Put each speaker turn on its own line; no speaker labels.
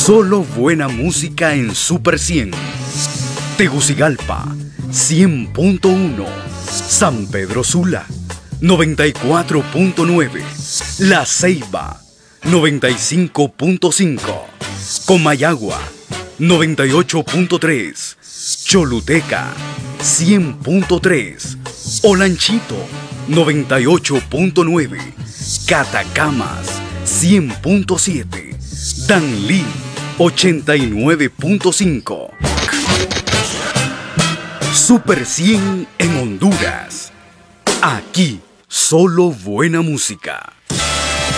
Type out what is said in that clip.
Solo buena música en Super 100. Tegucigalpa, 100.1. San Pedro Sula, 94.9. La Ceiba, 95.5. Comayagua, 98.3. Choluteca, 100.3. Olanchito, 98.9. Catacamas, 100.7. Danlí, 89.5. Super 100 en Honduras. Aquí, solo buena música.